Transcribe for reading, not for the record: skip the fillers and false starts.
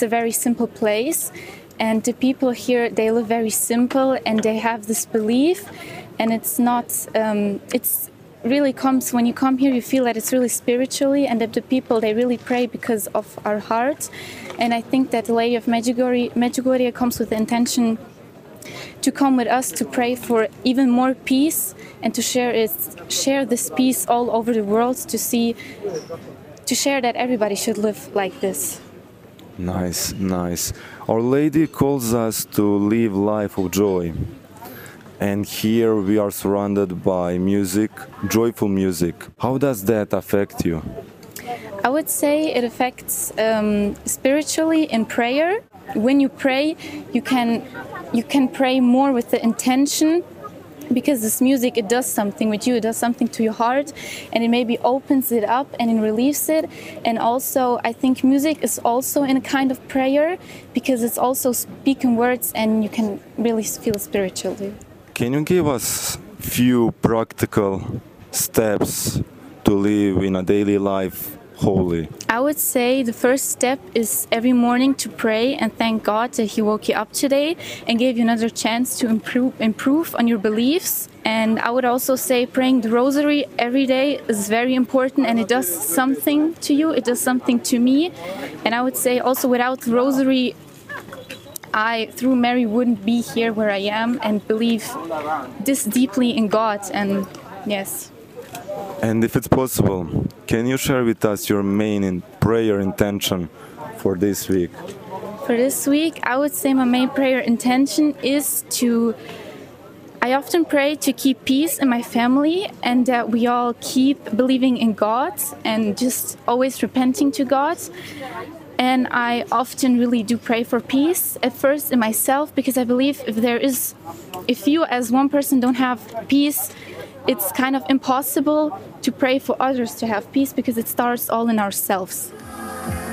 it's a very simple place, and the people here, they live very simple, and they have this belief, and it's not, it's really comes, when you come here, you feel that it's really spiritually, and that the people, they really pray because of our heart. And I think that the Lady of Medjugorje comes with the intention to come with us to pray for even more peace, and to share this peace all over the world, to share that everybody should live like this. Nice, nice. Our Lady calls us to live life of joy. And here we are surrounded by music, joyful music. How does that affect you? I would say it affects spiritually in prayer. When you pray, you can pray more with the intention, because this music, it does something with you, it does something to your heart, and it maybe opens it up and it relieves it. And also, I think music is also in a kind of prayer, because it's also speaking words and you can really feel spiritually. Can you give us few practical steps to live in a daily life holy? I would say the first step is every morning to pray and thank God that He woke you up today and gave you another chance to improve on your beliefs. And I would also say praying the rosary every day is very important, and it does something to you, it does something to me. And I would say also without the rosary, I, through Mary, wouldn't be here where I am and believe this deeply in God. And yes. And if it's possible, can you share with us your main prayer intention for this week? For this week, I would say my main prayer intention is I often pray to keep peace in my family, and that we all keep believing in God and just always repenting to God. And I often really do pray for peace, at first in myself, because I believe if you as one person don't have peace, it's kind of impossible to pray for others to have peace, because it starts all in ourselves.